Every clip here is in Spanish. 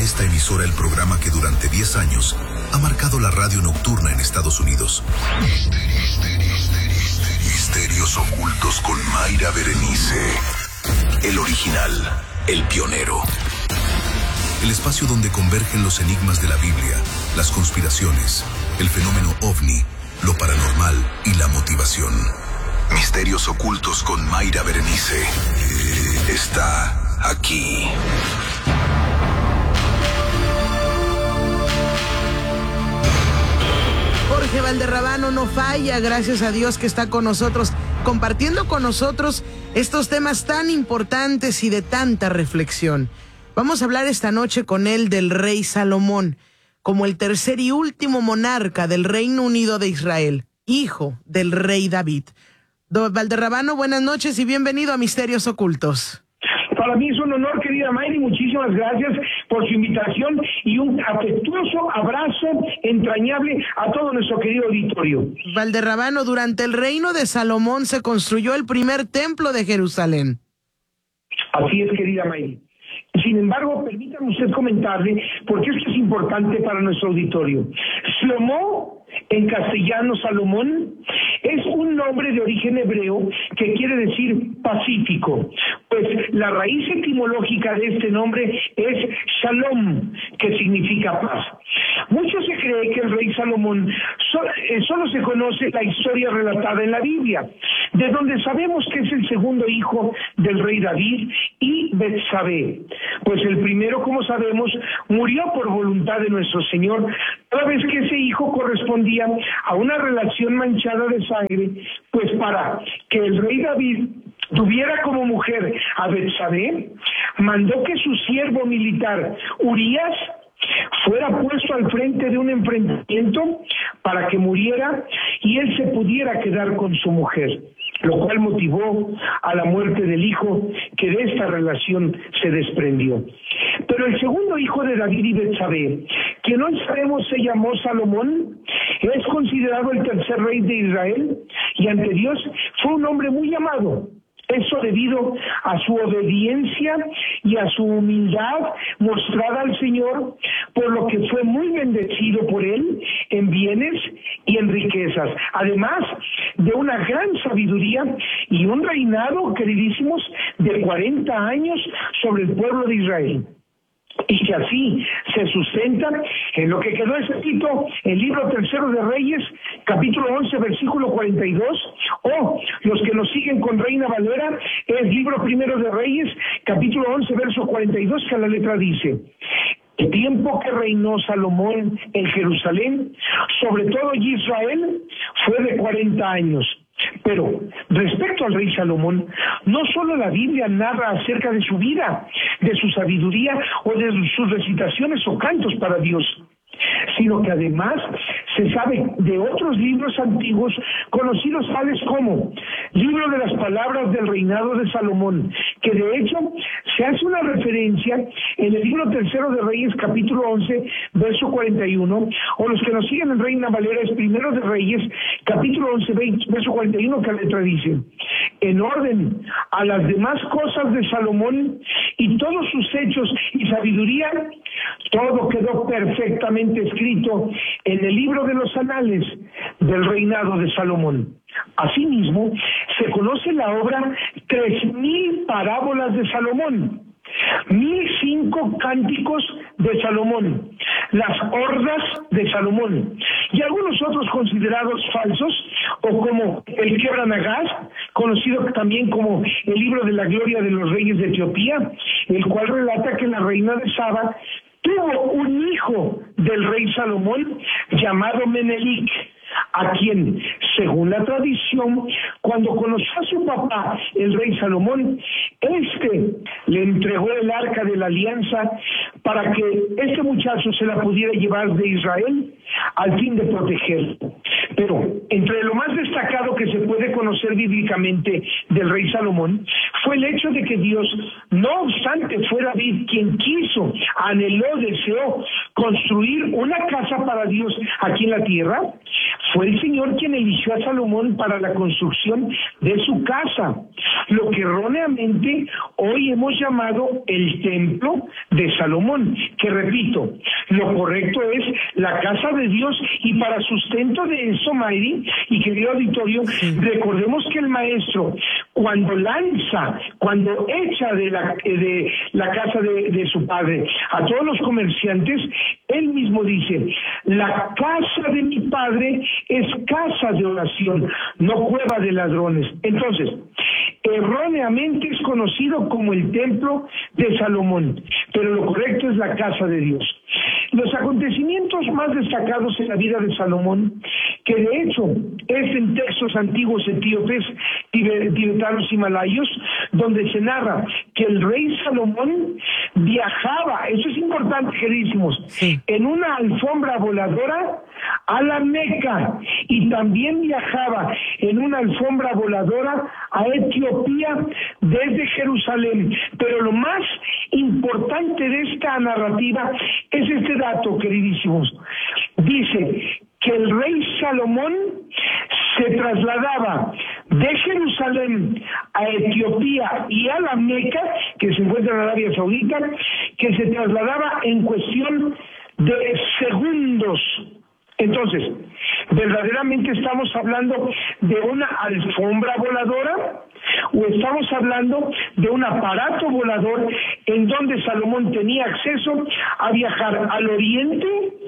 esta emisora el programa que durante 10 años ha marcado la radio nocturna en Estados Unidos. Misterios ocultos con Mayra Berenice. El original, el pionero. El espacio donde convergen los enigmas de la Biblia, las conspiraciones, el fenómeno OVNI, lo paranormal y la motivación. Misterios ocultos con Mayra Berenice. Está aquí. Jorge Valderrabano no falla, gracias a Dios que está con nosotros, compartiendo con nosotros estos temas tan importantes y de tanta reflexión. Vamos a hablar esta noche con él del rey Salomón, como el tercer y último monarca del Reino Unido de Israel, hijo del rey David. Don Valderrabano, buenas noches y bienvenido a Misterios Ocultos. Para mí es un honor, querida Mayri, muchísimas gracias por su invitación y un afectuoso abrazo entrañable a todo nuestro querido auditorio. Valderrabano, durante el reino de Salomón se construyó el primer templo de Jerusalén. Así es, querida Mayri. Sin embargo, permítame usted comentarle, porque esto es importante para nuestro auditorio. Shlomo, en castellano Salomón, es un nombre de origen hebreo que quiere decir pacífico, pues la raíz etimológica de este nombre es Shalom, que significa paz. Mucho se cree que el rey Salomón solo se conoce la historia relatada en la Biblia, de donde sabemos que es el segundo hijo del rey David y Betsabé, pues el primero, como sabemos, murió por voluntad de nuestro Señor, toda vez que ese hijo correspondía a una relación manchada de sangre, pues para que el rey David tuviera como mujer a Betsabé, mandó que su siervo militar Urías fuera puesto al frente de un enfrentamiento para que muriera y él se pudiera quedar con su mujer, lo cual motivó a la muerte del hijo que de esta relación se desprendió. Pero el segundo hijo de David y Betsabé, quien hoy sabemos se llamó Salomón, es considerado el tercer rey de Israel y ante Dios fue un hombre muy amado. Eso debido a su obediencia y a su humildad mostrada al Señor, por lo que fue muy bendecido por él en bienes y en riquezas, además de una gran sabiduría y un reinado, queridísimos, de 40 años sobre el pueblo de Israel. Y que así se sustenta en lo que quedó escrito en el libro tercero de Reyes, capítulo 11, versículo 42, o los que nos siguen con Reina Valera, es libro primero de Reyes, capítulo 11, verso 42, que a la letra dice: el tiempo que reinó Salomón en Jerusalén, sobre todo Israel, fue de 40 años. Pero respecto al rey Salomón, no solo la Biblia narra acerca de su vida, de su sabiduría o de sus recitaciones o cantos para Dios, sino que además se sabe de otros libros antiguos conocidos tales como Libro de las Palabras del Reinado de Salomón, que de hecho se hace una referencia en el libro tercero de Reyes, capítulo 11, verso 41, o los que nos siguen en Reina Valera es primero de Reyes, capítulo 11, verso 41, que la letra dice: en orden a las demás cosas de Salomón y todos sus hechos y sabiduría, todo quedó perfectamente escrito en el libro de los anales del reinado de Salomón. Asimismo, se conoce la obra 3000 parábolas de Salomón, 1005 cánticos de Salomón, las hordas de Salomón y algunos otros considerados falsos, o como el Quebranagás, conocido también como el libro de la gloria de los reyes de Etiopía, el cual relata que la reina de Saba tuvo un hijo del rey Salomón llamado Menelik, a quien, según la tradición, cuando conoció a su papá, el rey Salomón, le entregó el arca de la alianza para que este muchacho se la pudiera llevar de Israel al fin de protegerlo. Pero entre lo más destacado que se puede conocer bíblicamente del rey Salomón fue el hecho de que Dios, no obstante fue David quien quiso, anheló, deseó construir una casa para Dios aquí en la tierra, Fue el Señor quien eligió a Salomón para la construcción de su casa, lo que erróneamente hoy hemos llamado el templo de Salomón, que repito, lo correcto es la casa de Dios. Y para sustento de eso, Mayri y querido auditorio, recordemos que el maestro, cuando echa de la casa de su padre a todos los comerciantes, él mismo dice: la casa de mi padre es casa de oración, no cueva de ladrones. Entonces, erróneamente es conocido como el templo de Salomón, pero lo correcto es la casa de Dios. Los acontecimientos más destacados en la vida de Salomón, que de hecho es en textos antiguos etíopes, tibetanos y malayos, donde se narra que el rey Salomón viajaba, eso es importante, queridísimos, en una alfombra voladora a la Meca, y también viajaba en una alfombra voladora a Etiopía desde Jerusalén. Pero lo más importante de esta narrativa es este dato, queridísimos. Dice que el rey Salomón se trasladaba de Jerusalén a Etiopía y a la Meca, que se encuentra en Arabia Saudita, que se trasladaba en cuestión de segundos. Entonces, ¿verdaderamente estamos hablando de una alfombra voladora o estamos hablando de un aparato volador en donde Salomón tenía acceso a viajar al oriente,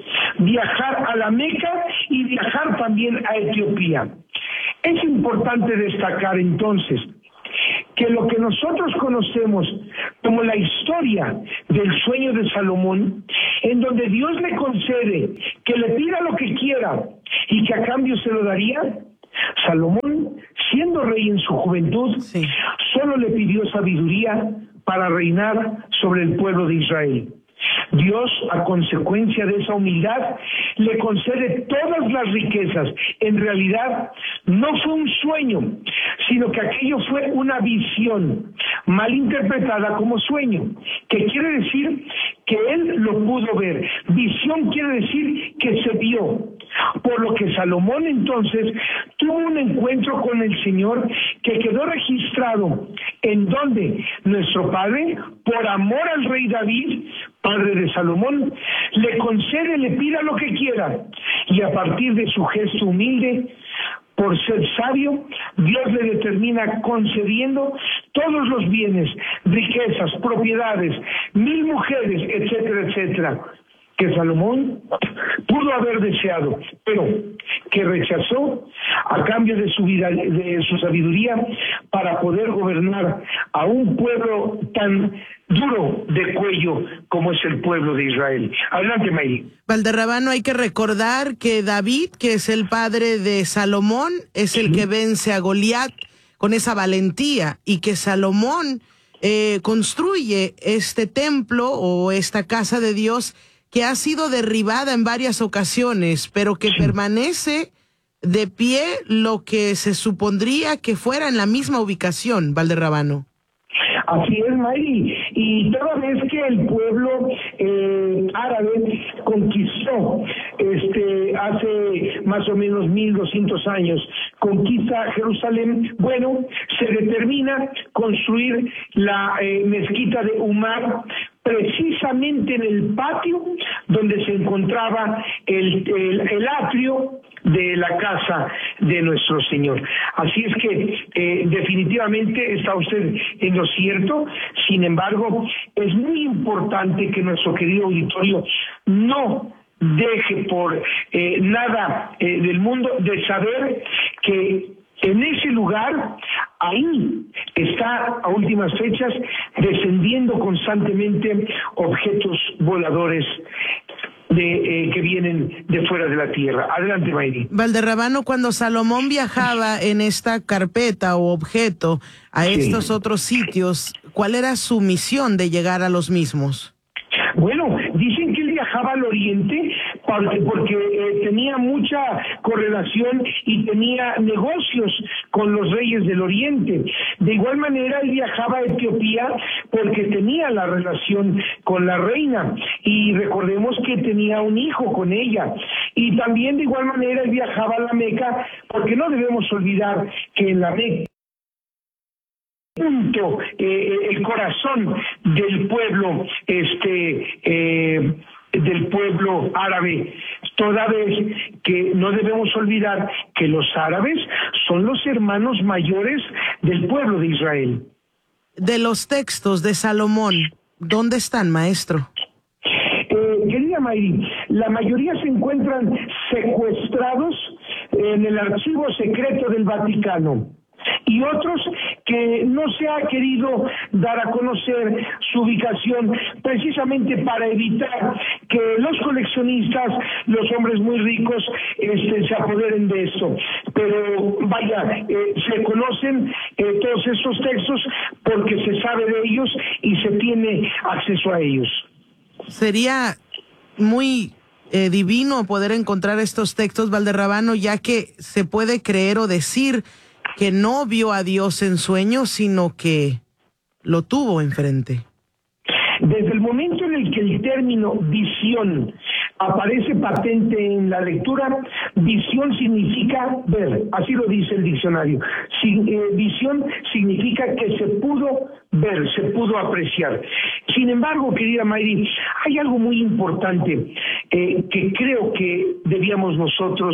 viajar a la Meca y viajar también a Etiopía? Es importante destacar entonces que lo que nosotros conocemos como la historia del sueño de Salomón, en donde Dios le concede que le pida lo que quiera y que a cambio se lo daría, Salomón, siendo rey en su juventud, solo le pidió sabiduría para reinar sobre el pueblo de Israel. Dios, a consecuencia de esa humildad, le concede todas las riquezas. En realidad, no fue un sueño, sino que aquello fue una visión mal interpretada como sueño, que quiere decir que él lo pudo ver. Visión quiere decir que se vio. Por lo que Salomón entonces tuvo un encuentro con el Señor que quedó registrado, en donde nuestro Padre, por amor al rey David, padre de Salomón, le concede, le pida lo que quiera, y a partir de su gesto humilde, por ser sabio, Dios le determina concediendo todos los bienes, riquezas, propiedades, 1000 mujeres, etcétera, etcétera, que Salomón pudo haber deseado, pero que rechazó a cambio de su vida, de su sabiduría, para poder gobernar a un pueblo tan duro de cuello como es el pueblo de Israel. Adelante, Mayri. Valderrabano, hay que recordar que David, que es el padre de Salomón, es el que vence a Goliat con esa valentía, y que Salomón construye este templo o esta casa de Dios que ha sido derribada en varias ocasiones, pero que permanece de pie, lo que se supondría que fuera en la misma ubicación, Valderrabano. Así es, Mayri, y toda vez que el pueblo árabe conquistó, hace más o menos 1200 años, conquista Jerusalén, bueno, se determina construir la mezquita de Umar, precisamente en el patio donde se encontraba el atrio de la casa de nuestro Señor. Así es que definitivamente está usted en lo cierto. Sin embargo, es muy importante que nuestro querido auditorio no deje por nada del mundo de saber que en ese lugar, ahí está a últimas fechas descendiendo constantemente objetos voladores que vienen de fuera de la tierra. Adelante, Mayri. Valderrabano, cuando Salomón viajaba en esta carpeta o objeto a estos otros sitios, ¿cuál era su misión de llegar a los mismos? Bueno, dicen que él viajaba al oriente porque tenía mucha correlación y tenía negocios con los reyes del Oriente. De igual manera, él viajaba a Etiopía porque tenía la relación con la reina, y recordemos que tenía un hijo con ella. Y también de igual manera él viajaba a la Meca, porque no debemos olvidar que en la Meca el corazón del pueblo del pueblo árabe, toda vez que no debemos olvidar que los árabes son los hermanos mayores del pueblo de Israel. De los textos de Salomón, ¿dónde están, maestro? Querida Mayri, la mayoría se encuentran secuestrados en el archivo secreto del Vaticano, y otros que no se ha querido dar a conocer su ubicación, precisamente para evitar que los coleccionistas, los hombres muy ricos, se apoderen de esto. Pero vaya, se conocen todos estos textos porque se sabe de ellos y se tiene acceso a ellos. Sería muy divino poder encontrar estos textos, Valderrabano, ya que se puede creer o decir que no vio a Dios en sueños, sino que lo tuvo enfrente. Desde el momento en el que el término visión aparece patente en la lectura, visión significa ver, así lo dice el diccionario. Visión significa que se pudo ver, se pudo apreciar. Sin embargo, querida Mayri, hay algo muy importante que creo que debíamos nosotros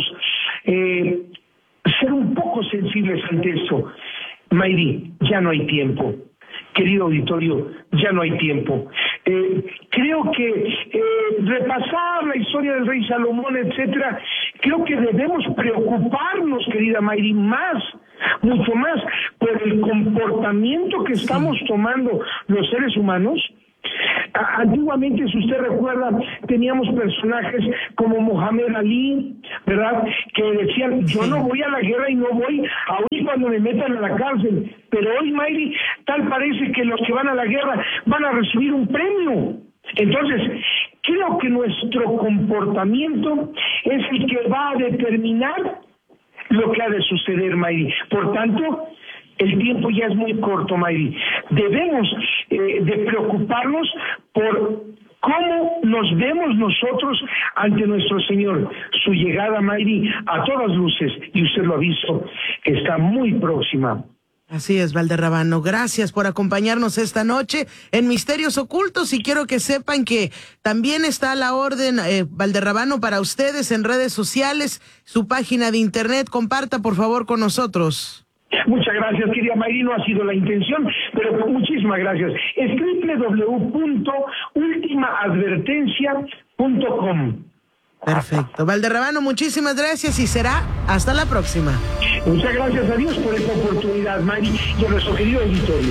ser un poco sensibles ante eso. Mayri, ya no hay tiempo. Querido auditorio, ya no hay tiempo. Creo que repasar la historia del rey Salomón, etcétera, creo que debemos preocuparnos, querida Mayri, mucho más, por el comportamiento que estamos tomando los seres humanos. Antiguamente, si usted recuerda, teníamos personajes como Mohamed Ali, ¿verdad?, que decían, yo no voy a la guerra y no voy aún cuando me metan a la cárcel. Pero hoy, Mayri, tal parece que los que van a la guerra van a recibir un premio. Entonces, creo que nuestro comportamiento es el que va a determinar lo que ha de suceder, Mayri. Por tanto, el tiempo ya es muy corto, Mayri. Debemos de preocuparnos por cómo nos vemos nosotros ante nuestro Señor. Su llegada, Mayri, a todas luces, y usted lo ha visto, está muy próxima. Así es, Valderrabano. Gracias por acompañarnos esta noche en Misterios Ocultos, y quiero que sepan que también está a la orden, Valderrabano, para ustedes en redes sociales, su página de internet. Comparta, por favor, con nosotros. Muchas gracias, querida Mayri, no ha sido la intención, pero muchísimas gracias. Es www.ultimaadvertencia.com. Perfecto. Valderrabano, muchísimas gracias y será hasta la próxima. Muchas gracias a Dios por esta oportunidad, Mayri, y a nuestro querido auditorio.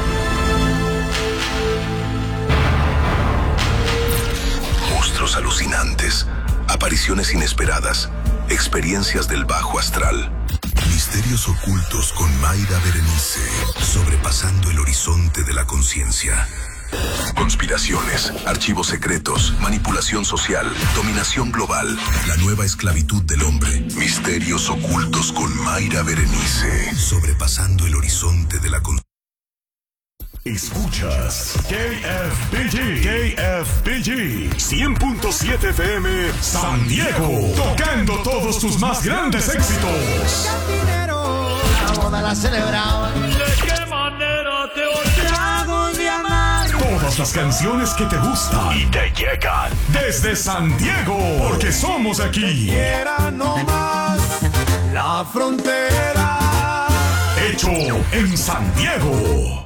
Monstruos alucinantes, apariciones inesperadas, experiencias del bajo astral. Misterios ocultos con Mayra Berenice, sobrepasando el horizonte de la conciencia. Conspiraciones, archivos secretos, manipulación social, dominación global, la nueva esclavitud del hombre. Misterios ocultos con Mayra Berenice, sobrepasando el horizonte de la conciencia. Escuchas KFBG 100.7 FM San Diego, tocando todos tus más grandes éxitos. La boda la celebraban. ¿De qué manera te olvidamos de amar? Todas las canciones que te gustan y te llegan desde San Diego, porque somos de aquí. Quiera no más la frontera. Hecho en San Diego.